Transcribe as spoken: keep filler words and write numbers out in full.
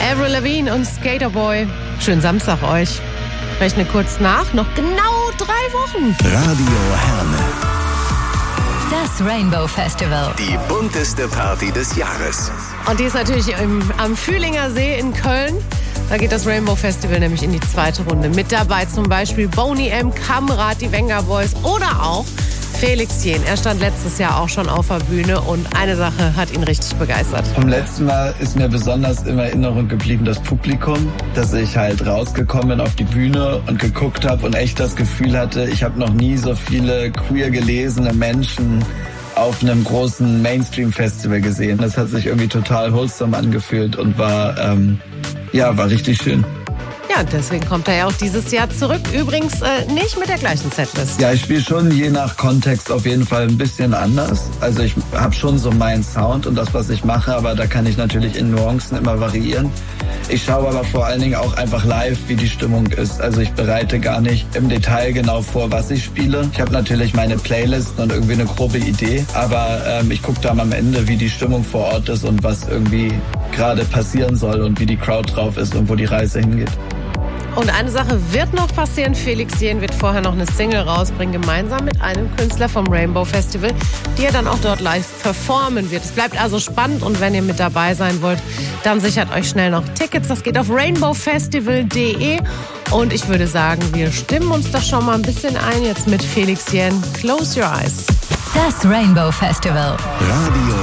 Avril Lavigne und Skater Boy. Schönen Samstag euch. Rechne kurz nach, noch genau drei Wochen. Radio Herne. Das Rainbow Festival. Die bunteste Party des Jahres. Und die ist natürlich im, am Fühlinger See in Köln. Da geht das Rainbow Festival nämlich in die zweite Runde. Mit dabei zum Beispiel Boney M., Kamrat, die Wenger Boys oder auch Felix Jähn. Er stand letztes Jahr auch schon auf der Bühne und eine Sache hat ihn richtig begeistert. Vom letzten Mal ist mir besonders in Erinnerung geblieben das Publikum, dass ich halt rausgekommen bin auf die Bühne und geguckt habe und echt das Gefühl hatte, ich habe noch nie so viele queer gelesene Menschen auf einem großen Mainstream-Festival gesehen. Das hat sich irgendwie total wholesome angefühlt und war, ähm, ja, war richtig schön. Ja, deswegen kommt er ja auch dieses Jahr zurück. Übrigens äh, nicht mit der gleichen Setlist. Ja, ich spiele schon je nach Kontext auf jeden Fall ein bisschen anders. Also ich habe schon so meinen Sound und das, was ich mache, aber da kann ich natürlich in Nuancen immer variieren. Ich schaue aber vor allen Dingen auch einfach live, wie die Stimmung ist. Also ich bereite gar nicht im Detail genau vor, was ich spiele. Ich habe natürlich meine Playlisten und irgendwie eine grobe Idee, aber ähm, ich gucke dann am Ende, wie die Stimmung vor Ort ist und was irgendwie gerade passieren soll und wie die Crowd drauf ist und wo die Reise hingeht. Und eine Sache wird noch passieren. Felix Jähn wird vorher noch eine Single rausbringen, gemeinsam mit einem Künstler vom Rainbow Festival, die er dann auch dort live performen wird. Es bleibt also spannend und wenn ihr mit dabei sein wollt, dann sichert euch schnell noch Tickets. Das geht auf rainbow festival punkt de und ich würde sagen, wir stimmen uns doch schon mal ein bisschen ein jetzt mit Felix Jähn. Close your eyes. Das Rainbow Festival. Radio